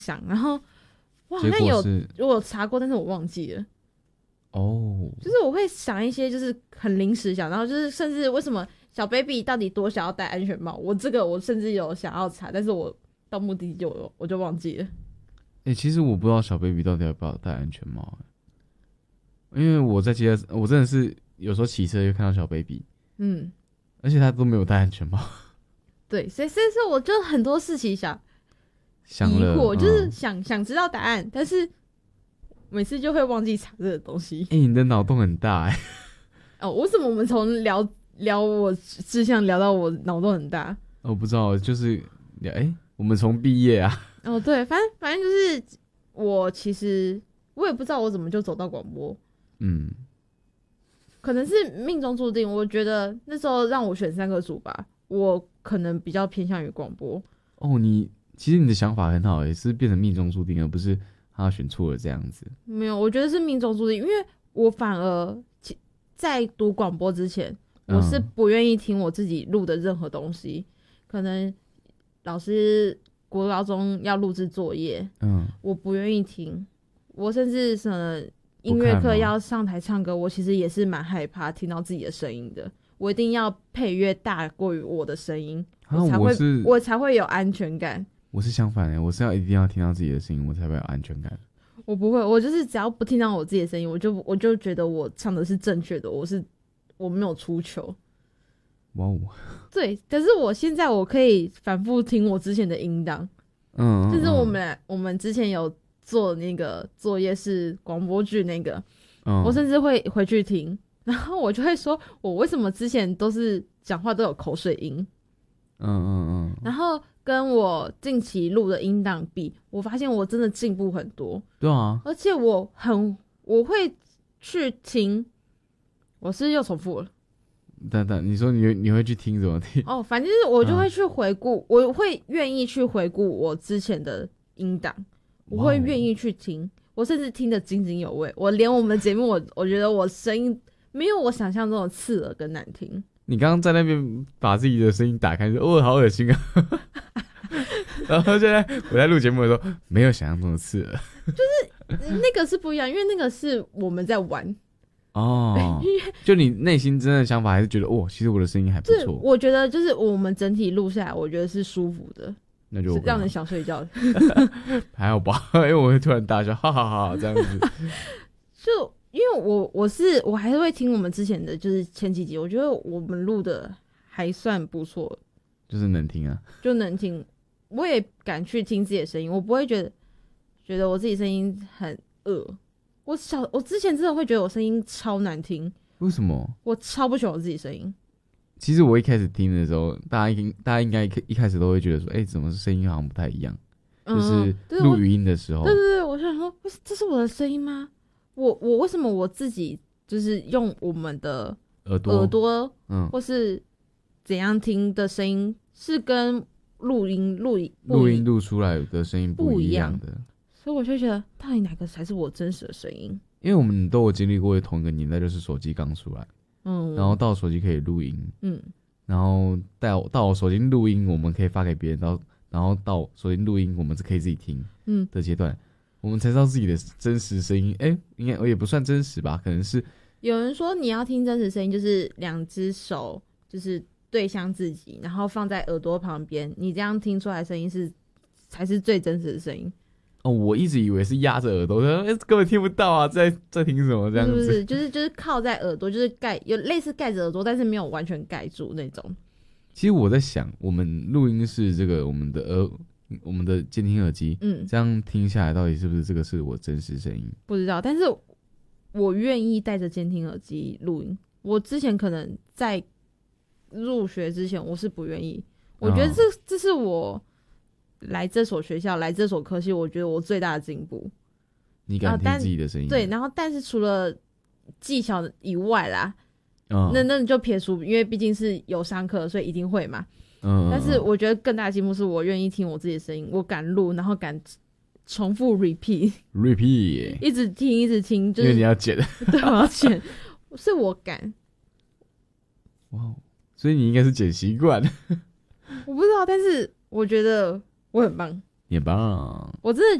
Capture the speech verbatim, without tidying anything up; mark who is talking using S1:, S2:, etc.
S1: 想，然后我好像有我有查过，但是我忘记了。
S2: 哦，
S1: 就是我会想一些就是很临时想，然后就是甚至为什么小 baby 到底多想要戴安全帽，我这个我甚至有想要查，但是我到目的地就我就忘记了。
S2: 哎、欸，其实我不知道小 baby 到底要不要戴安全帽，因为我在街上，我真的是有时候骑车就看到小 baby， 嗯，而且他都没有戴安全帽。
S1: 对，所以所以说我就很多事情想
S2: 想了，
S1: 疑惑，就是想、嗯、想知道答案，但是每次就会忘记查这个东西。
S2: 哎、欸，你的脑洞很大哎、
S1: 欸。哦，为什么我们从聊聊我志向聊到我脑洞很大？
S2: 我不知道，就是哎、欸，我们从毕业啊。
S1: 哦，对，反正反正就是我其实我也不知道我怎么就走到广播。嗯，可能是命中注定。我觉得那时候让我选三个组吧，我可能比较偏向于广播。
S2: 哦，你其实你的想法很好，也是变成命中注定，而不是他选错了这样子。
S1: 没有，我觉得是命中注定，因为我反而在读广播之前，我是不愿意听我自己录的任何东西。嗯、可能老师国高中要录制作业，嗯，我不愿意听。我甚至什么音乐课要上台唱歌，我其实也是蛮害怕听到自己的声音的。我一定要配乐大过于我的声音，啊、我才会我, 我才会有安全感。
S2: 我是相反的，我是要一定要听到自己的声音，我才会有安全感。
S1: 我不会，我就是只要不听到我自己的声音，我就我就觉得我唱的是正确的，我是我没有出糗。
S2: 哇哦！
S1: 对，可是我现在我可以反复听我之前的音档，嗯，就是我们、嗯、我们之前有做那个作业是广播剧那个，嗯，我甚至会回去听，然后我就会说，我为什么之前都是讲话都有口水音，嗯嗯嗯，然后跟我近期录的音档比，我发现我真的进步很多。
S2: 对啊，
S1: 而且我很我会去听，我是又重复了。
S2: 等等，你说你你会去听怎么听？
S1: 哦，反正我就会去回顾，嗯、我会愿意去回顾我之前的音档，我会愿意去听，我甚至听得津津有味。我连我们的节目，我我觉得我声音没有我想象中的刺耳跟难听。
S2: 你刚刚在那边把自己的声音打开，说哦，好恶心啊！然后现在我在录节目的时候，没有想象中的刺耳，
S1: 就是那个是不一样，因为那个是我们在玩。
S2: 哦，就你内心真的想法还是觉得哦，其实我的声音还不错。
S1: 我觉得就是我们整体录下来，我觉得是舒服的，
S2: 那就、OK、
S1: 让人想睡觉的。
S2: 还好吧，因为我会突然大笑，哈哈哈哈这样子。
S1: 就因为我我是我还是会听我们之前的就是前几集，我觉得我们录的还算不错，
S2: 就是能听啊，
S1: 就能听。我也敢去听自己的声音，我不会觉得觉得我自己声音很恶。我小我之前真的会觉得我声音超难听，
S2: 为什么？
S1: 我超不喜欢我自己声音。
S2: 其实我一开始听的时候，大家应大家应该一开始都会觉得说，哎、欸，怎么声音好像不太一样？嗯、就是录语音的时候，
S1: 对对对，我想说，这是我的声音吗？我我为什么我自己就是用我们的
S2: 耳朵
S1: 耳朵，嗯，或是怎样听的声音是跟录音录音
S2: 录音录出来的声音不一样的？
S1: 所以我就觉得，到底哪个才是我真实的声音？
S2: 因为我们都有经历过同一个年代，就是手机刚出来，嗯，然后到手机可以录音，嗯，然后到到手机录音，我们可以发给别人，到然后到手机录音，我们是可以自己听，嗯的阶段，我们才知道自己的真实声音。哎、欸，应该我也不算真实吧，可能是
S1: 有人说你要听真实声音，就是两只手就是对向自己，然后放在耳朵旁边，你这样听出来的声音是才是最真实的声音。
S2: 哦，我一直以为是压着耳朵，欸、根本听不到啊，在在听什么这样子？
S1: 是不是？就是就是靠在耳朵，就是盖有类似盖着耳朵，但是没有完全盖住那种。
S2: 其实我在想，我们录音室这个我们的耳我们的监听耳机，嗯，这样听下来，到底是不是这个是我真实声音？
S1: 不知道，但是我愿意戴着监听耳机录音。我之前可能在入学之前，我是不愿意。我觉得这、哦、这是我。来这所学校，来这所科系，我觉得我最大的进步。
S2: 你敢听自己的声音？
S1: 对，然后但是除了技巧以外啦，嗯、那那你就撇除，因为毕竟是有上课，所以一定会嘛。嗯。但是我觉得更大的进步是我愿意听我自己的声音，我敢录，然后敢重复 repeat，repeat， 一直听，一直听，就是
S2: 因为你要剪，
S1: 对，我要剪，是我敢。
S2: 哇，所以你应该是剪习惯。
S1: 我不知道，但是我觉得。我很棒，
S2: 也棒。
S1: 我真的